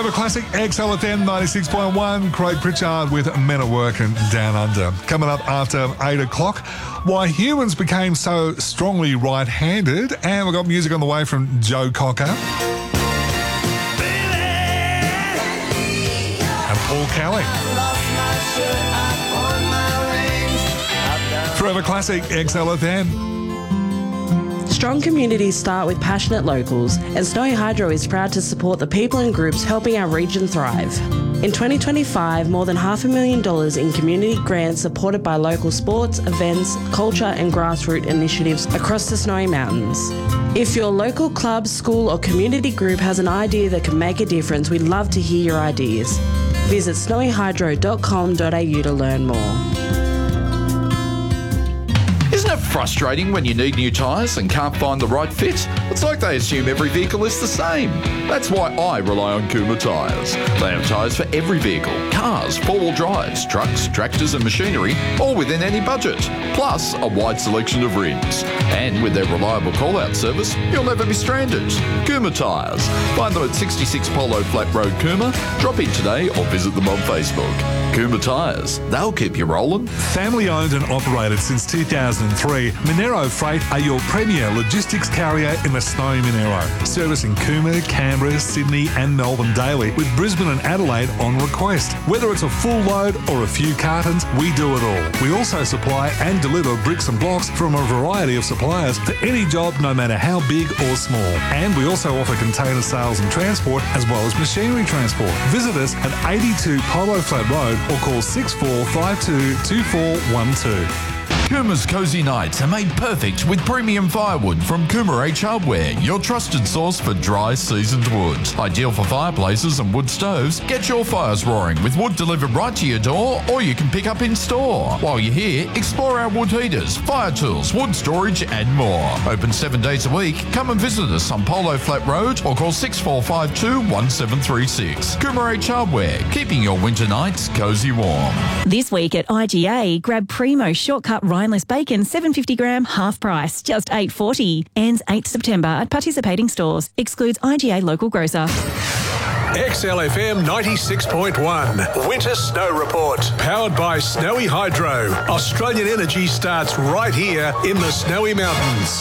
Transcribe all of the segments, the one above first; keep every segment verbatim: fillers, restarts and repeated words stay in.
Forever Classic, X L F M ninety-six point one. Craig Pritchard with Men at Work and Down Under. Coming up after eight o'clock, why humans became so strongly right-handed. And we've got music on the way from Joe Cocker. And Paul Kelly. Forever Classic, X L F M. Strong communities start with passionate locals, and Snowy Hydro is proud to support the people and groups helping our region thrive. In twenty twenty-five, more than half a million dollars in community grants supported by local sports, events, culture and grassroots initiatives across the Snowy Mountains. If your local club, school or community group has an idea that can make a difference, we'd love to hear your ideas. Visit snowy hydro dot com dot a u to learn more. Isn't it frustrating when you need new tyres and can't find the right fit? It's like they assume every vehicle is the same. That's why I rely on Kuma Tyres. They have tyres for every vehicle, cars, four-wheel drives, trucks, tractors and machinery, all within any budget. Plus, a wide selection of rims. And with their reliable call-out service, you'll never be stranded. Kuma Tyres. Find them at sixty-six Polo Flat Road, Kuma. Drop in today or visit them on Facebook. Kuma Tyres. They'll keep you rolling. Family owned and operated since two thousand three, Monero Freight are your premier logistics carrier in the Snowy Monero, servicing Cooma, Canberra, Sydney and Melbourne daily, with Brisbane and Adelaide on request. Whether it's a full load or a few cartons, we do it all. We also supply and deliver bricks and blocks from a variety of suppliers for any job, no matter how big or small. And we also offer container sales and transport, as well as machinery transport. Visit us at eighty-two Polo Flat Road or call six four five two, two four one two. Coomer's Cozy Nights are made perfect with premium firewood from Coomer H Hardware, your trusted source for dry, seasoned wood. Ideal for fireplaces and wood stoves, get your fires roaring with wood delivered right to your door, or you can pick up in store. While you're here, explore our wood heaters, fire tools, wood storage and more. Open seven days a week. Come and visit us on Polo Flat Road or call six four five two, one seven three six. Coomer H Hardware, keeping your winter nights cozy warm. This week at I G A, grab Primo Shortcut Rhineless Bacon, seven hundred fifty gram, half price, just eight forty. Ends eighth September at participating stores. Excludes I G A local grocer. X L F M ninety-six point one. Winter Snow Report. Powered by Snowy Hydro. Australian energy starts right here in the Snowy Mountains.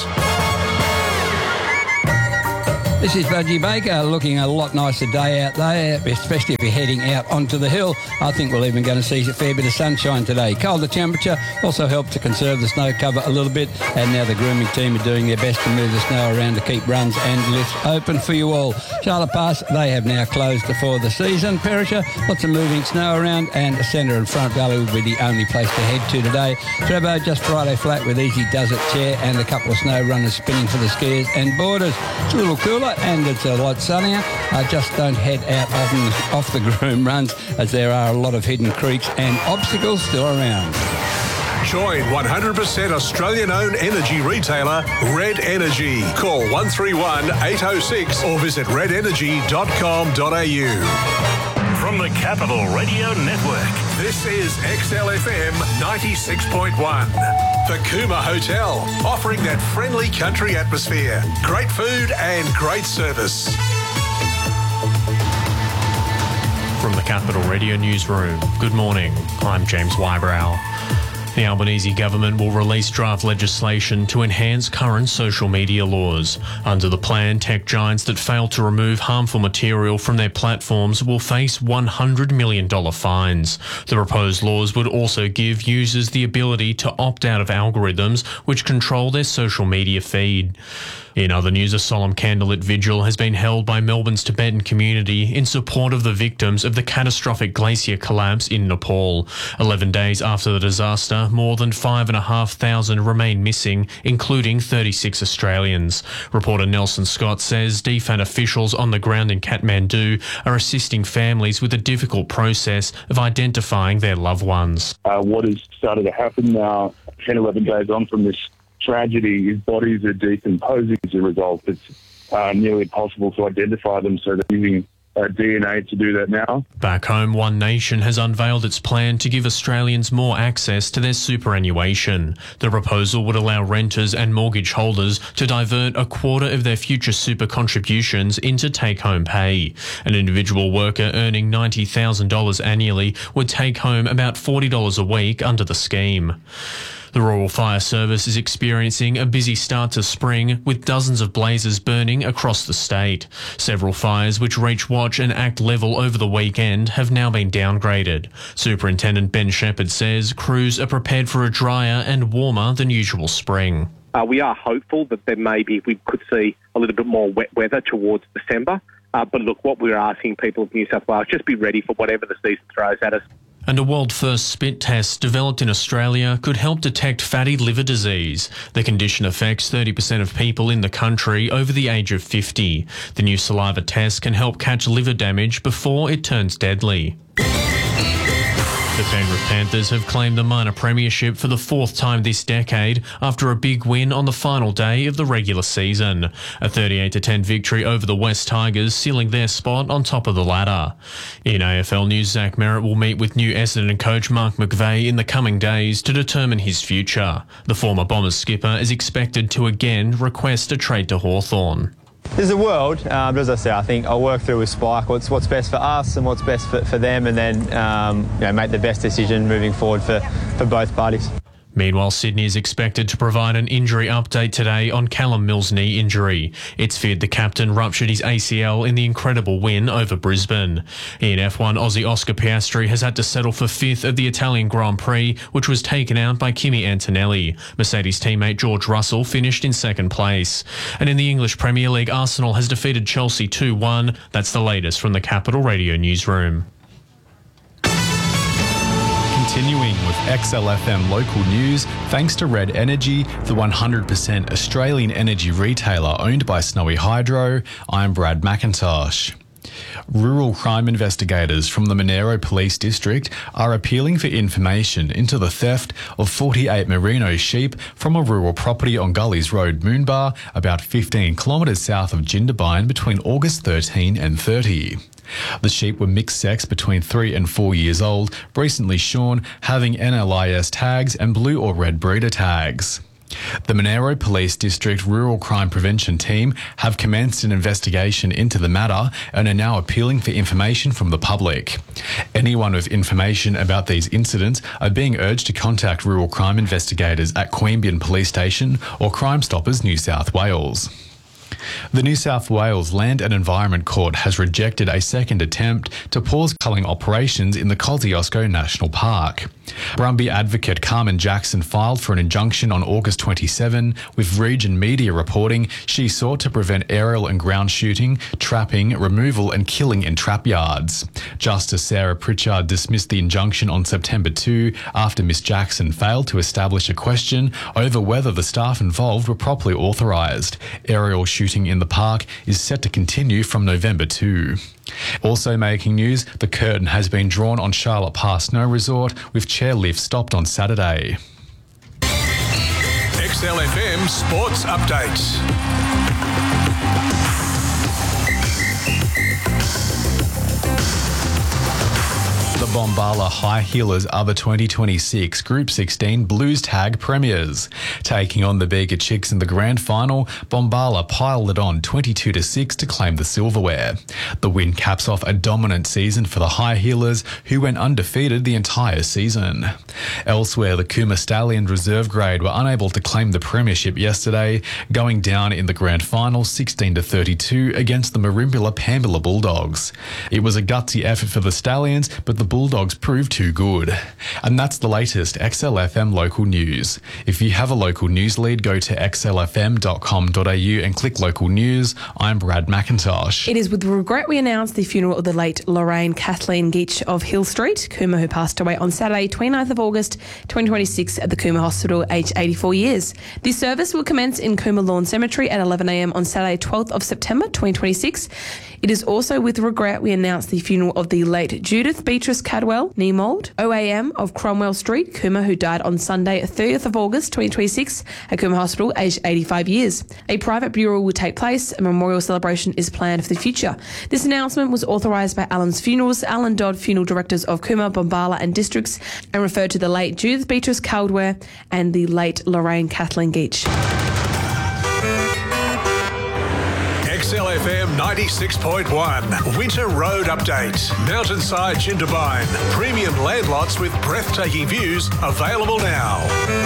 This is Budgie Baker, looking a lot nicer day out there, especially if you're heading out onto the hill. I think we're even going to see a fair bit of sunshine today. Colder temperature also helped to conserve the snow cover a little bit, and now the grooming team are doing their best to move the snow around to keep runs and lifts open for you all. Charlotte Pass, they have now closed for the season. Perisher, lots of moving snow around, and Centre and Front Valley will be the only place to head to today. Trevor, just Friday flat with easy does-it chair and a couple of snow runners spinning for the skiers and boarders. It's a little cooler and it's a lot sunnier. Uh, just don't head out often off the groom runs, as there are a lot of hidden creeks and obstacles still around. Join one hundred percent Australian-owned energy retailer Red Energy. Call one three one, eight oh six or visit red energy dot com dot a u. From the Capital Radio Network, this is X L F M ninety-six point one. The Cooma Hotel, offering that friendly country atmosphere, great food and great service. From the Capital Radio Newsroom, good morning. I'm James Wybrow. The Albanese government will release draft legislation to enhance current social media laws. Under the plan, tech giants that fail to remove harmful material from their platforms will face one hundred million dollars fines. The proposed laws would also give users the ability to opt out of algorithms which control their social media feed. In other news, a solemn candlelit vigil has been held by Melbourne's Tibetan community in support of the victims of the catastrophic glacier collapse in Nepal. Eleven days after the disaster, more than five and a half thousand remain missing, including thirty-six Australians. Reporter Nelson Scott says D F A N officials on the ground in Kathmandu are assisting families with the difficult process of identifying their loved ones. Uh, what has started to happen now, ten, eleven days on from this tragedy, is bodies are decomposing as a result. It's uh, nearly impossible to identify them, so they're using uh, D N A to do that now. Back home, One Nation has unveiled its plan to give Australians more access to their superannuation. The proposal would allow renters and mortgage holders to divert a quarter of their future super contributions into take-home pay. An individual worker earning ninety thousand dollars annually would take home about forty dollars a week under the scheme. The Rural Fire Service is experiencing a busy start to spring, with dozens of blazes burning across the state. Several fires which reached watch and act level over the weekend have now been downgraded. Superintendent Ben Shepherd says crews are prepared for a drier and warmer than usual spring. Uh, we are hopeful that there may be, we could see a little bit more wet weather towards December. Uh, but look, what we're asking people of New South Wales, just be ready for whatever the season throws at us. And a world-first spit test developed in Australia could help detect fatty liver disease. The condition affects thirty percent of people in the country over the age of fifty. The new saliva test can help catch liver damage before it turns deadly. The Penrith Panthers have claimed the minor premiership for the fourth time this decade after a big win on the final day of the regular season. A thirty-eight to ten victory over the West Tigers, sealing their spot on top of the ladder. In A F L news, Zach Merritt will meet with new Essendon coach Mark McVeigh in the coming days to determine his future. The former Bombers skipper is expected to again request a trade to Hawthorn. There's a world, um, but as I say, I think I'll work through with Spike what's what's best for us and what's best for, for them, and then um, you know, make the best decision moving forward for, for both parties. Meanwhile, Sydney is expected to provide an injury update today on Callum Mills' knee injury. It's feared the captain ruptured his A C L in the incredible win over Brisbane. In F one, Aussie Oscar Piastri has had to settle for fifth of the Italian Grand Prix, which was taken out by Kimi Antonelli. Mercedes teammate George Russell finished in second place. And in the English Premier League, Arsenal has defeated Chelsea two one. That's the latest from the Capital Radio newsroom. Continuing with X L F M local news, thanks to Red Energy, the one hundred percent Australian energy retailer owned by Snowy Hydro, I'm Brad McIntosh. Rural crime investigators from the Monero Police District are appealing for information into the theft of forty-eight merino sheep from a rural property on Gullies Road, Moonbar, about fifteen kilometres south of Jindabyne between August thirteenth and thirtieth. The sheep were mixed sex between three and four years old, recently shorn, having N L I S tags and blue or red breeder tags. The Monero Police District Rural Crime Prevention Team have commenced an investigation into the matter and are now appealing for information from the public. Anyone with information about these incidents are being urged to contact rural crime investigators at Queanbeyan Police Station or Crime Stoppers New South Wales. The New South Wales Land and Environment Court has rejected a second attempt to pause culling operations in the Kosciuszko National Park. Brumby advocate Carmen Jackson filed for an injunction on August twenty-seventh, with Region Media reporting she sought to prevent aerial and ground shooting, trapping, removal and killing in trap yards. Justice Sarah Pritchard dismissed the injunction on September second after Miss Jackson failed to establish a question over whether the staff involved were properly authorised. Aerial shooting in the park is set to continue from November second. Also making news, the curtain has been drawn on Charlotte Pass Snow Resort, with chairlift stopped on Saturday. X L F M Sports Updates. The Bombala High Heelers are the twenty twenty-six Group sixteen Blues Tag Premiers. Taking on the Bega Chicks in the grand final, Bombala piled it on twenty-two to six to claim the silverware. The win caps off a dominant season for the High Heelers, who went undefeated the entire season. Elsewhere, the Cooma Stallions reserve grade were unable to claim the premiership yesterday, going down in the grand final sixteen to thirty-two against the Merimbula Pambula Bulldogs. It was a gutsy effort for the Stallions, but the Bulldogs proved too good. And that's the latest X L F M local news. If you have a local news lead, go to x l f m dot com dot a u and click local news. I'm Brad McIntosh. It is with regret we announce the funeral of the late Lorraine Kathleen Geach of Hill Street, Cooma, who passed away on Saturday, twenty-ninth of August twenty twenty-six at the Cooma Hospital, aged eighty-four years. This service will commence in Cooma Lawn Cemetery at eleven a m on Saturday, twelfth of September twenty twenty-six. It is also with regret we announce the funeral of the late Judith Beatrice Cadwell Cadwell, knee mould. O A M of Cromwell Street, Cooma, who died on Sunday, thirtieth of August twenty twenty-six at Cooma Hospital, aged eighty-five years. A private burial will take place. A memorial celebration is planned for the future. This announcement was authorised by Allen's Funerals, Allen Dodd Funeral Directors of Cooma, Bombala and Districts, and referred to the late Judith Beatrice Caldwell and the late Lorraine Kathleen Geach. X L F M ninety-six point one, Winter Road Update. Mountainside Jindabyne. Premium land lots with breathtaking views available now.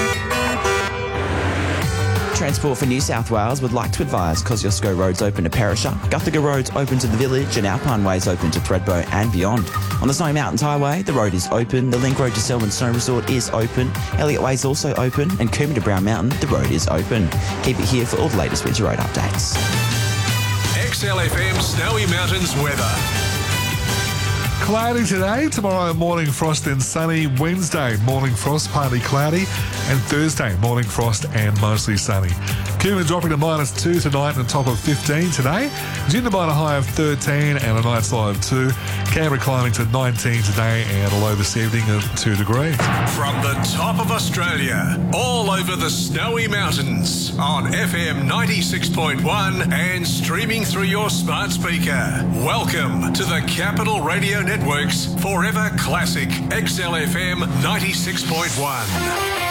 Transport for New South Wales would like to advise Kosciuszko Road's open to Perisher, Guthaga Road's open to the village and Alpine Way's open to Thredbo and beyond. On the Snowy Mountains Highway, the road is open, the Link Road to Selwyn Snow Resort is open, Elliott Way is also open, and Cooma to Brown Mountain, the road is open. Keep it here for all the latest winter road updates. X L F M Snowy Mountains weather. Cloudy today, tomorrow morning frost and sunny, Wednesday morning frost, partly cloudy, and Thursday morning frost and mostly sunny. Cooma dropping to minus two tonight and a top of fifteen today. Jindabyne a high of thirteen and a night's low of two. Canberra climbing to nineteen today and a low this evening of two degrees. From the top of Australia, all over the Snowy Mountains, on F M ninety-six point one and streaming through your smart speaker. Welcome to the Capital Radio Network's Forever Classic X L F M ninety-six point one.